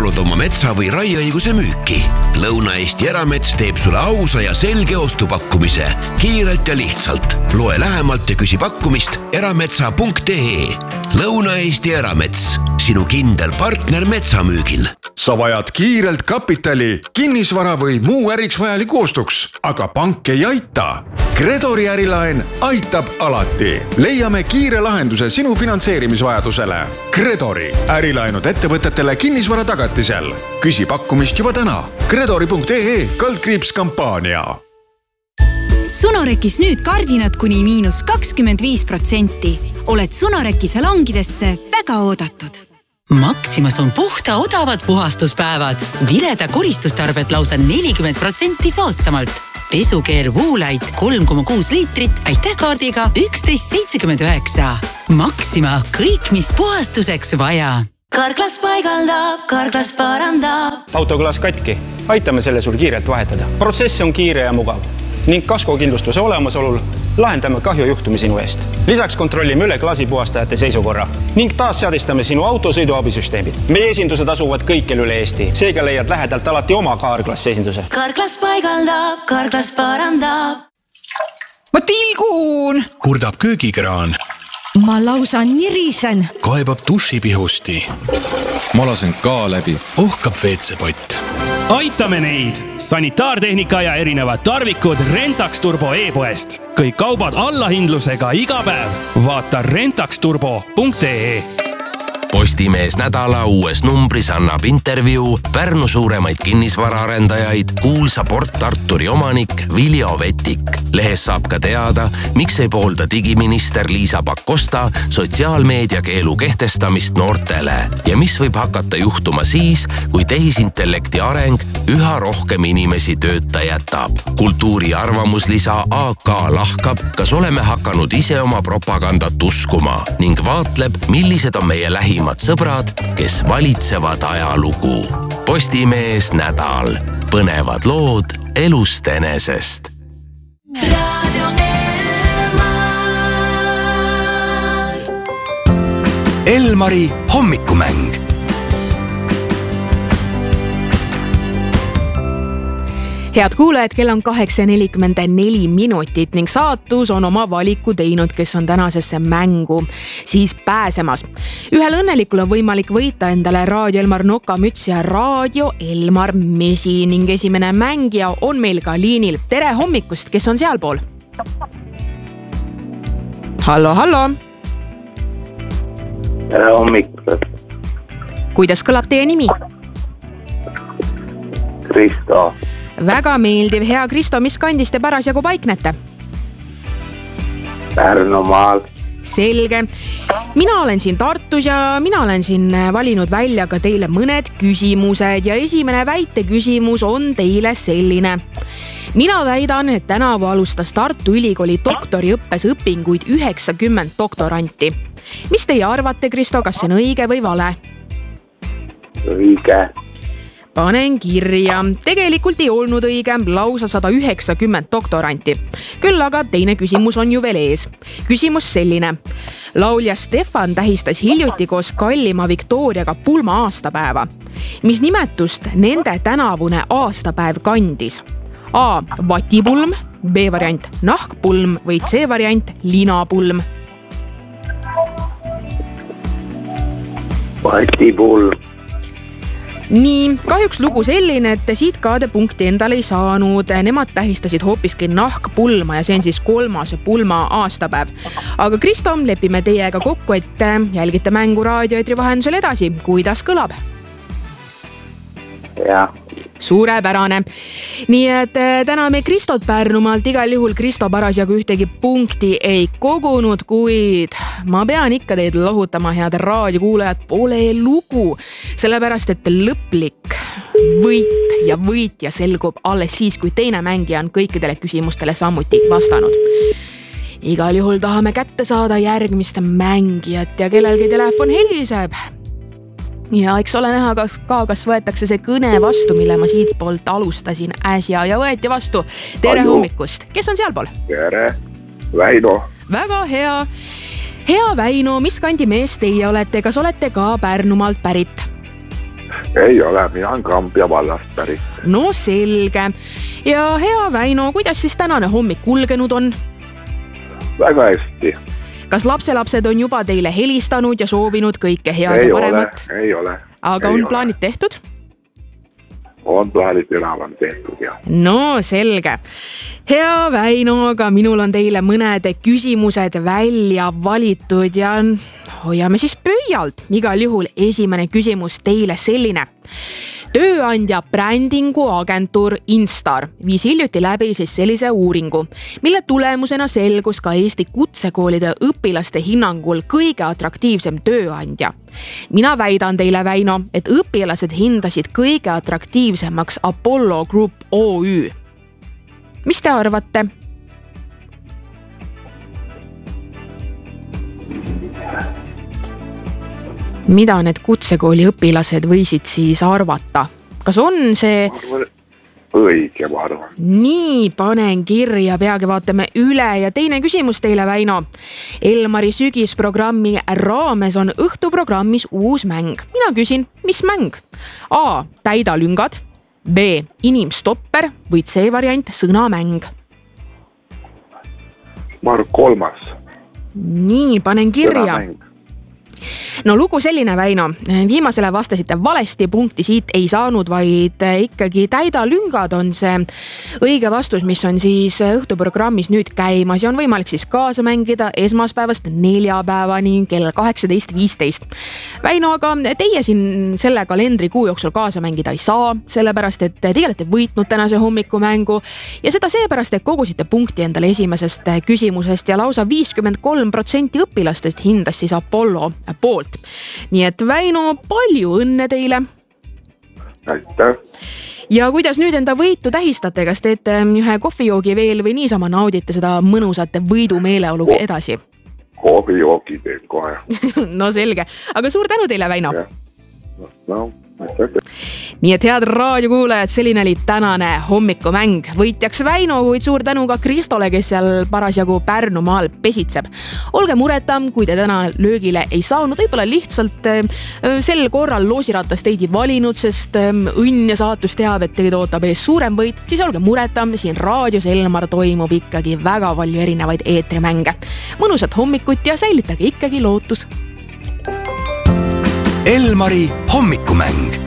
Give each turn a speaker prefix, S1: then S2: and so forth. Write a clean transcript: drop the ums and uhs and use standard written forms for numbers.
S1: kaalud oma metsa või raieõiguse müüki? Lõuna-Eesti Eramets teeb sulle ausa ja selge ostupakkumise. Kiirelt ja lihtsalt. Loe lähemalt ja küsi pakkumist erametsa.ee. Lõuna-Eesti Eramets. Sinu kindel partner metsamüügil.
S2: Sa vajad kiirelt kapitali, kinnisvara või muu äriks vajaliku ostuks, aga pank ei aita. Credori ärilaen aitab alati. Leiame kiire lahenduse sinu finantseerimisvajadusele. Credori ärilaenud ettevõtetele kinnisvara tagatisel. Küsi pakkumist juba täna. Credori.ee/kampaania.
S3: Sunorekis nüüd kardinad kuni -25%. Oled Sunoreki salongidesse väga oodatud.
S4: Maximas on puhta odavad puhastuspäevad. Vileda koristustarbet lausa 40% soodsamalt. Pesukeer Woolite 3,6 liitrit aitähkaardiga 11,79. Maxima, kõik mis puhastuseks vaja.
S5: Karklas paigaldab, Karklas parandab.
S6: Autoklaas katki. Aitame selle sul kiirelt vahetada. Protsess on kiire ja mugav. Ning kaskokindlustuse olemasolul lahendame kahjujuhtumi sinu eest. Lisaks kontrollime üle klaasipuhastajate seisukorra ning taas seadistame sinu auto sõiduabisüsteemid. Meie esindused asuvad kõikjal üle Eesti. Seega leiad lähedalt alati oma Karklas esinduse.
S5: Karklas paigaldab, Karklas parandab.
S7: Ma tilgun!
S8: Kurdab köögikraan.
S7: Ma lausa nirisen.
S8: Kaebab dušipihusti.
S9: Ma lasen ka läbi.
S8: Ohkab veetsepott.
S10: Aitame neid! Sanitaartehnika ja erinevad tarvikud Rentax Turbo e-poest. Kõik kaubad allahindlusega iga päev. Vaata rentaxturbo.ee.
S1: Postimees nädala uues numbris annab intervjuu Pärnu suuremaid kinnisvaraarendajaid, kuulsa Port Arturi omanik Viljo Vetik. Lehes saab ka teada, miks ei poolda digiminister Liisa Pakosta sotsiaalmeedia keelu kehtestamist noortele ja mis võib hakata juhtuma siis, kui tehisintellekti areng üha rohkem inimesi tööta jätab. Kultuuri arvamuslisa AK lahkab, kas oleme hakanud ise oma propagandat uskuma ning vaatleb, millised on meie lähimad sõbrad, kes valitsevad ajalugu. Postimees nädal. Põnevad lood elust enesest.
S5: Radio Elmar.
S1: Elmari hommikumäng.
S11: Head kuulajad, kell on 8:44 ning saatus on oma valiku teinud, kes on tänasesse mängu siis pääsemas. Ühel õnnelikul on võimalik võita endale Raadio Elmar nokamüts ja Raadio Elmar mesi ning esimene mängija on meil ka liinil. Tere hommikust, kes on sealpool? Hallo, hallo.
S12: Tere hommikust.
S11: Kuidas kõlab teie nimi?
S12: Kristo.
S11: Väga meeldiv. Hea Kristo, mis kandis te parasjagu paiknete?
S12: Pärnumaal.
S11: Selge. Mina olen siin Tartus ja mina olen siin valinud välja ka teile mõned küsimused ja esimene väiteküsimus on teile selline. Mina väidan, et tänavu alustas Tartu Ülikooli doktoriõppes õpinguid 90 doktoranti. Mis teie arvate, Kristo, kas see on õige või vale?
S12: Õige.
S11: Panen kirja. Tegelikult ei olnud õige, lausa 190 doktoranti. Küll aga teine küsimus on ju veel ees. Küsimus selline. Laulja Stefan tähistas hiljuti koos kallima Viktoriaga pulma aastapäeva. Mis nimetust nende tänavune aastapäev kandis? A. Vatipulm, B variant nahkpulm või C variant linapulm?
S12: Vatipulm.
S11: Nii, kahjuks lugu selline, et siit kaade punkti endale ei saanud. Nemad tähistasid hoopiski nahkpulma ja see on siis 3. pulma aastapäev. Aga Kristo, lepime teiega kokku, et jälgite mängu raadioetri vahendusel edasi. Kuidas kõlab?
S12: Jah.
S11: Suurepärane. Nii et täname Kristot Pärnumaalt. Igal juhul Kristo parasjagu ühtegi punkti ei kogunud, kuid ma pean ikka teid lohutama, head raadiokuulajad, pole lugu. Sellepärast, et lõplik võitja selgub alles siis, kui teine mängija on kõikidele küsimustele samuti vastanud. Igal juhul tahame kätte saada järgmist mängijat ja kellelgi telefon heliseb. Ja eks ole näha kas võetakse see kõne vastu, mille ma siit poolt alustasin äsja ja võeti vastu. Tere hommikust. Kes on sealpool?
S12: Tere, Väino.
S11: Väga hea. Hea Väino, mis kandi mees teie olete? Kas olete ka Pärnumaalt pärit?
S12: Ei ole, mina on Kambja vallast pärit.
S11: No selge. Ja hea Väino, kuidas siis tänane hommik kulgenud on?
S12: Väga hästi.
S11: Kas lapselapsed on juba teile helistanud ja soovinud kõike head ja paremat?
S12: Ei ole.
S11: Aga on plaanid tehtud?
S12: On plaanid enam tehtud, jah.
S11: No selge. Hea Väino, aga minul on teile mõned küsimused välja valitud ja hoiame siis pöialt. Igal juhul esimene küsimus teile selline. Tööandja brändingu agentuur Instar viis hiljuti läbi siis sellise uuringu, mille tulemusena selgus ka Eesti kutsekoolide õpilaste hinnangul kõige atraktiivsem tööandja. Mina väidan teile, Väino, et õpilased hindasid kõige atraktiivsemaks Apollo Group OÜ. Mis te arvate? Mida need kutsekooli õpilased võisid siis arvata? Kas on see...
S12: Õige, ma arvan.
S11: Nii, panen kirja, peagi vaatame üle ja teine küsimus teile, Väino. Elmari sügisprogrammi raames on õhtuprogrammis uus mäng. Mina küsin, mis mäng? A. Täida lüngad, B. Inimstopper või C variant sõnamäng?
S12: Ma arvan 3.
S11: Nii, panen kirja. Sõnamäng. No lugu selline, Väino. Viimasele vastasite valesti, punkti siit ei saanud, vaid ikkagi täida lüngad on see õige vastus, mis on siis õhtuprogrammis nüüd käimas ja on võimalik siis kaasa mängida esmaspäevast neljapäevani kell 18.15. Väino, aga teie siin selle kalendrikuu jooksul kaasa mängida ei saa, sellepärast et teie olete võitnud tänase hommikumängu ja seda seepärast, et kogusite punkti endale esimesest küsimusest ja lausa 53% õpilastest hindas siis Apollo poolt. Nii et Väino, palju õnne teile.
S12: Aitäh.
S11: Ja kuidas nüüd enda võitu tähistate, kas teete ühe kohvijoogi veel või niisama naudite seda mõnusat võidu meeleolu edasi?
S12: Kohvijoogi teen kohe.
S11: No selge, aga suur tänu teile, Väino.
S12: No, aitäh.
S11: Nii et head raadiokuulajad, selline oli tänane hommikumäng. Võitjaks Väino, kuid suur tänu ka Kristole, kes seal parasjagu Pärnumaal pesitseb. Olge muretam, kui te täna löögile ei saanud, võib-olla lihtsalt sel korral loosiratas teid ei valinud, sest õnn ja saatus teab, et teid ootab ees suurem võit, siis olge muretam, siin raadios Elmar toimub ikkagi väga palju erinevaid eetrimänge. Mõnusat hommikut ja säilitage ikkagi lootus.
S1: Elmari hommikumäng.